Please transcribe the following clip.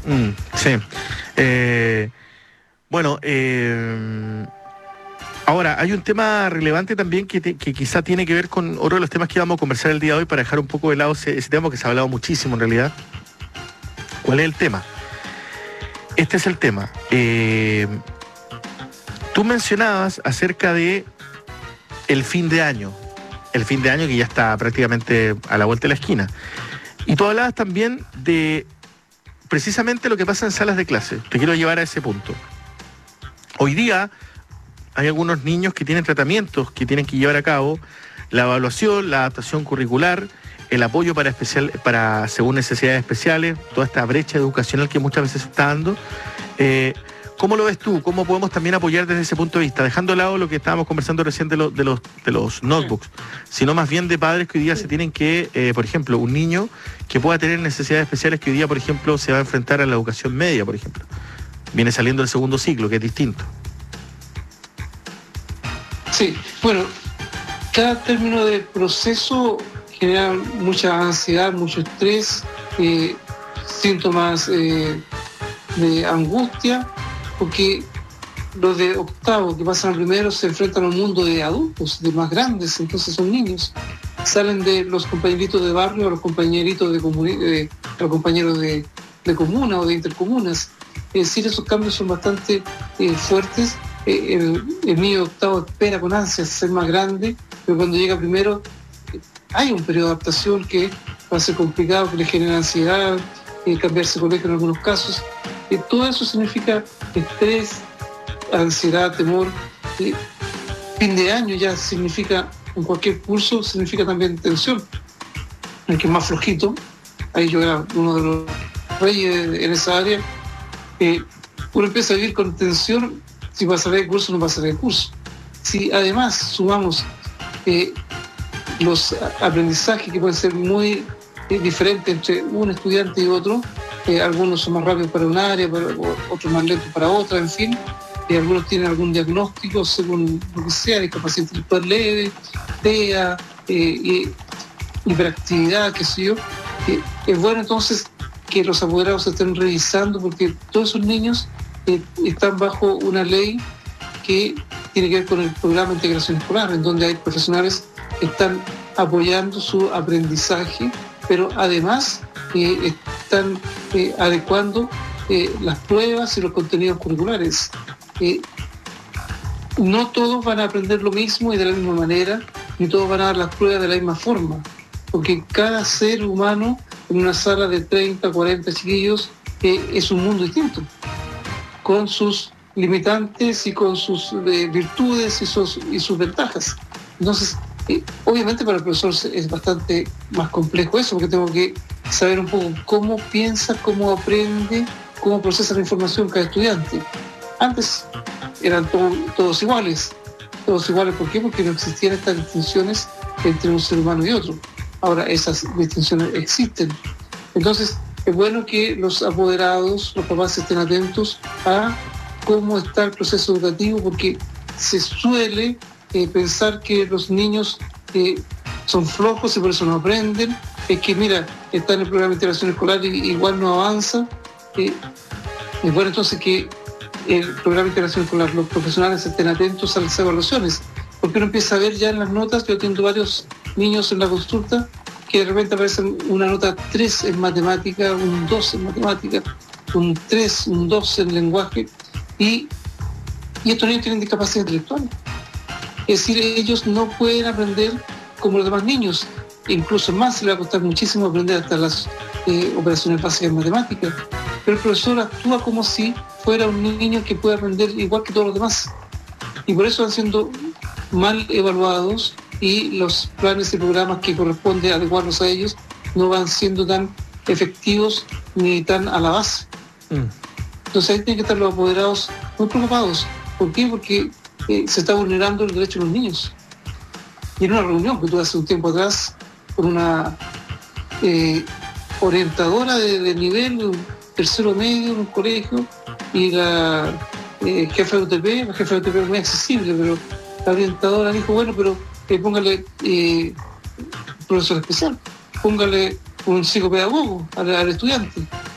Sí. Bueno, ahora, hay un tema relevante también que quizá tiene que ver con otro de los temas que vamos a conversar el día de hoy para dejar un poco de lado ese tema que se ha hablado muchísimo en realidad. ¿Cuál es el tema? Este es el tema. Tú mencionabas acerca de el fin de año que ya está prácticamente a la vuelta de la esquina. Y tú hablabas también de precisamente lo que pasa en salas de clase. Te quiero llevar a ese punto. Hoy día hay algunos niños que tienen tratamientos que tienen que llevar a cabo, la evaluación, la adaptación curricular, el apoyo para según necesidades especiales, toda esta brecha educacional que muchas veces se está dando. ¿Cómo lo ves tú? ¿Cómo podemos también apoyar desde ese punto de vista? Dejando de lado lo que estábamos conversando recién de los notebooks, sino más bien de padres que hoy día se tienen que, por ejemplo, un niño que pueda tener necesidades especiales que hoy día, por ejemplo, se va a enfrentar a la educación media, por ejemplo. Viene saliendo el segundo ciclo, que es distinto. Sí, bueno, cada término de proceso genera mucha ansiedad, mucho estrés, síntomas de angustia, porque los de octavo que pasan al primero se enfrentan a un mundo de adultos, de más grandes, entonces son niños. Salen de los compañeritos de barrio a los compañeritos de los compañeros de comuna o de intercomunas. Es decir, esos cambios son bastante fuertes. El niño de octavo espera con ansias ser más grande, pero cuando llega primero hay un periodo de adaptación que va a ser complicado, que le genera ansiedad, cambiarse de colegio en algunos casos. Todo eso significa estrés, ansiedad, temor. Fin de año ya significa, en cualquier curso, significa también tensión. El que es más flojito, ahí yo era uno de los reyes en esa área, uno empieza a vivir con tensión si pasará el curso o no pasará el curso. Si además sumamos los aprendizajes que pueden ser muy diferentes entre un estudiante y otro, algunos son más rápidos para un área, otros más lentos para otra, en fin, algunos tienen algún diagnóstico según lo que sea, discapacidad intelectual leve, TEA, hiperactividad, qué sé yo. Es bueno entonces que los apoderados se estén revisando, porque todos esos niños están bajo una ley que tiene que ver con el programa de integración escolar, en donde hay profesionales que están apoyando su aprendizaje, pero además están adecuando las pruebas y los contenidos curriculares. No todos van a aprender lo mismo y de la misma manera, ni todos van a dar las pruebas de la misma forma, porque cada ser humano en una sala de 30, 40 chiquillos es un mundo distinto, con sus limitantes y con sus virtudes y sus ventajas. Entonces, obviamente para el profesor es bastante más complejo eso, porque tengo que saber un poco cómo piensa, cómo aprende, cómo procesa la información cada estudiante. Antes eran todos iguales. ¿Todos iguales por qué? Porque no existían estas distinciones entre un ser humano y otro. Ahora esas distinciones existen. Entonces, es bueno que los apoderados, los papás estén atentos a cómo está el proceso educativo, porque se suele pensar que los niños son flojos y por eso no aprenden. Es que, mira, está en el programa de integración escolar y igual no avanza. Es bueno entonces que el programa de integración escolar, los profesionales estén atentos a las evaluaciones, porque uno empieza a ver ya en las notas. Yo atiendo varios niños en la consulta que de repente aparecen una nota 3 en matemática, un 2 en matemática, un 3, un 2 en lenguaje, y estos niños tienen discapacidad intelectual. Es decir, ellos no pueden aprender como los demás niños. Incluso más se les va a costar muchísimo aprender hasta las operaciones básicas en matemáticas. Pero el profesor actúa como si fuera un niño que puede aprender igual que todos los demás. Y por eso van siendo mal evaluados, y los planes y programas que corresponde adecuarlos a ellos no van siendo tan efectivos ni tan a la base. Entonces ahí tienen que estar los apoderados muy preocupados. ¿Por qué? Porque se está vulnerando el derecho de los niños. Y en una reunión que tuve hace un tiempo atrás con una orientadora de nivel, de un tercero medio en un colegio, y la jefa de UTP, la jefa de UTP es muy accesible, pero la orientadora dijo, bueno, pero póngale profesor especial, póngale un psicopedagogo al estudiante.